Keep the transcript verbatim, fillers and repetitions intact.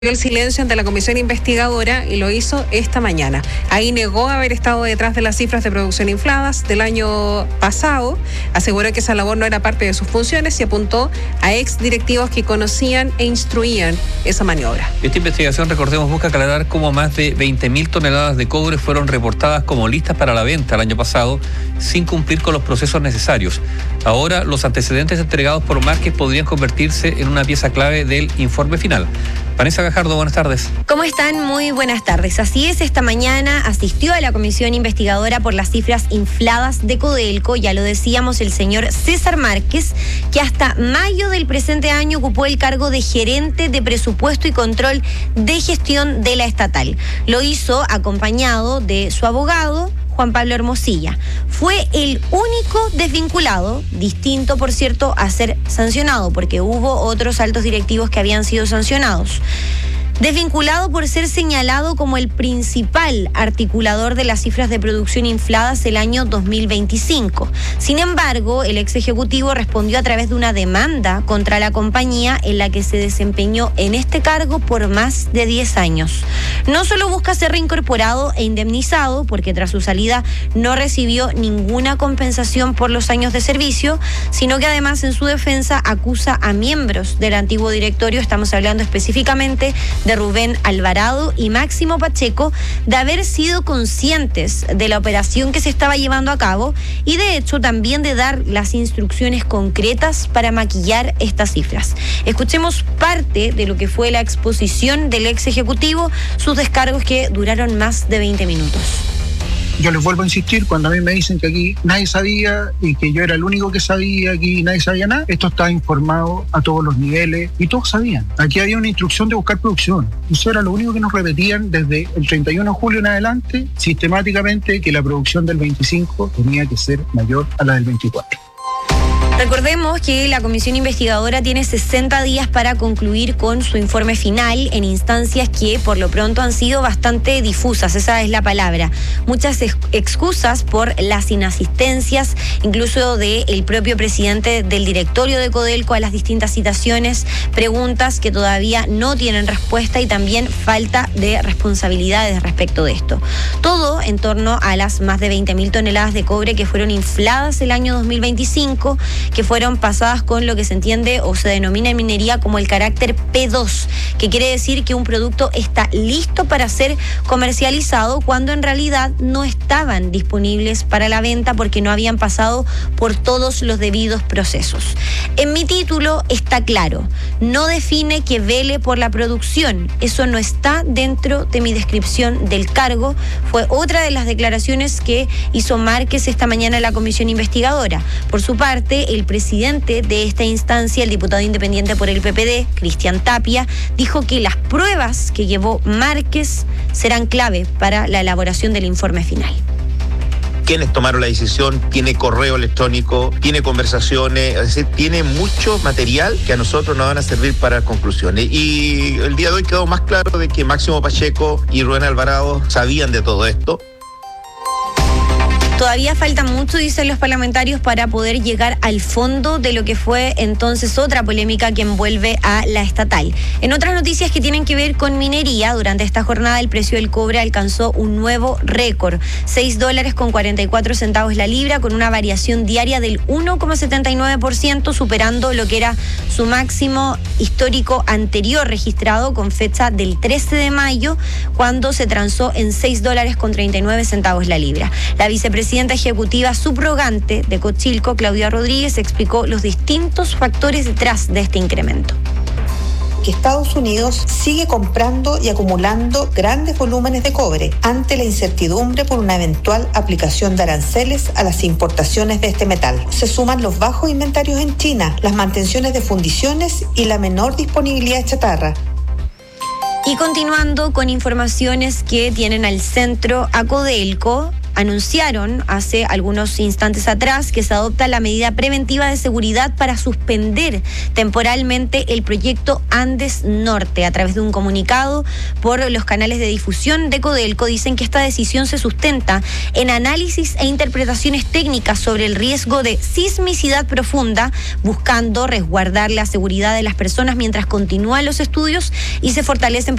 el silencio ante la comisión investigadora y lo hizo esta mañana. Ahí negó haber estado detrás de las cifras de producción infladas del año pasado, aseguró que esa labor no era parte de sus funciones y apuntó a ex directivos que conocían e instruían esa maniobra. Esta investigación, recordemos, busca aclarar cómo más de veinte mil toneladas de cobre fueron reportadas como listas para la venta el año pasado sin cumplir con los procesos necesarios. Ahora, los antecedentes entregados por Márquez podrían convertirse en una pieza clave del informe final. Vanessa Gajardo, buenas tardes. ¿Cómo están? Muy buenas tardes. Así es, esta mañana asistió a la comisión investigadora por las cifras infladas de Codelco, ya lo decíamos, el señor César Márquez, que hasta mayo del presente año ocupó el cargo de gerente de presupuesto y control de gestión de la estatal. Lo hizo acompañado de su abogado, Juan Pablo Hermosilla. Fue el único desvinculado, distinto, por cierto, a ser sancionado, porque hubo otros altos directivos que habían sido sancionados. Desvinculado por ser señalado como el principal articulador de las cifras de producción infladas el año dos mil veinticinco. Sin embargo, el ex ejecutivo respondió a través de una demanda contra la compañía en la que se desempeñó en este cargo por más de diez años. No solo busca ser reincorporado e indemnizado, porque tras su salida no recibió ninguna compensación por los años de servicio, sino que además en su defensa acusa a miembros del antiguo directorio, estamos hablando específicamente de Rubén Alvarado y Máximo Pacheco, de haber sido conscientes de la operación que se estaba llevando a cabo y de hecho también de dar las instrucciones concretas para maquillar estas cifras. Escuchemos parte de lo que fue la exposición del ex ejecutivo, sus descargos que duraron más de veinte minutos. Yo les vuelvo a insistir, cuando a mí me dicen que aquí nadie sabía y que yo era el único que sabía, aquí nadie sabía nada, esto está informado a todos los niveles y todos sabían. Aquí había una instrucción de buscar producción. Eso era lo único que nos repetían desde el treinta y uno de julio en adelante, sistemáticamente, que la producción del veinticinco tenía que ser mayor a la del veinticuatro. Recordemos que la comisión investigadora tiene sesenta días para concluir con su informe final en instancias que por lo pronto han sido bastante difusas, esa es la palabra. Muchas ex- excusas por las inasistencias, incluso del propio presidente del directorio de Codelco a las distintas citaciones, preguntas que todavía no tienen respuesta y también falta de responsabilidades respecto de esto. Todo en torno a las más de veinte mil toneladas de cobre que fueron infladas el año dos mil veinticinco, que fueron pasadas con lo que se entiende o se denomina en minería como el carácter P dos, que quiere decir que un producto está listo para ser comercializado cuando en realidad no estaban disponibles para la venta porque no habían pasado por todos los debidos procesos. En mi título está claro, no define que vele por la producción, eso no está dentro de mi descripción del cargo, fue otra de las declaraciones que hizo Márquez esta mañana en la comisión investigadora. Por su parte, el presidente de esta instancia, el diputado independiente por el P P D, Cristian Tapia, dijo que las pruebas que llevó Márquez serán clave para la elaboración del informe final. Quienes tomaron la decisión, tiene correo electrónico, tiene conversaciones, es decir, tiene mucho material que a nosotros nos van a servir para conclusiones. Y el día de hoy quedó más claro de que Máximo Pacheco y Rubén Alvarado sabían de todo esto. Todavía falta mucho, dicen los parlamentarios, para poder llegar al fondo de lo que fue entonces otra polémica que envuelve a la estatal. En otras noticias que tienen que ver con minería, durante esta jornada el precio del cobre alcanzó un nuevo récord, seis dólares con cuarenta y cuatro centavos la libra, con una variación diaria del uno coma setenta y nueve por ciento, superando lo que era su máximo histórico anterior registrado con fecha del trece de mayo, cuando se transó en seis dólares con treinta y nueve centavos la libra. La vicepresidenta Presidenta ejecutiva subrogante de Cochilco, Claudia Rodríguez, explicó los distintos factores detrás de este incremento. Que Estados Unidos sigue comprando y acumulando grandes volúmenes de cobre ante la incertidumbre por una eventual aplicación de aranceles a las importaciones de este metal. Se suman los bajos inventarios en China, las mantenciones de fundiciones y la menor disponibilidad de chatarra. Y continuando con informaciones que tienen al centro a Codelco, anunciaron hace algunos instantes atrás que se adopta la medida preventiva de seguridad para suspender temporalmente el proyecto Andes Norte. A través de un comunicado por los canales de difusión de Codelco, dicen que esta decisión se sustenta en análisis e interpretaciones técnicas sobre el riesgo de sismicidad profunda, buscando resguardar la seguridad de las personas mientras continúan los estudios y se fortalecen